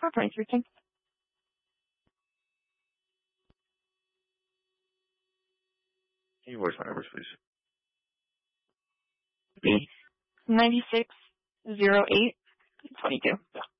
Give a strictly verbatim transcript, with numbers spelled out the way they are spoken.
Price reaching. Can you voice my numbers, please? Ninety-six zero eight twenty-two.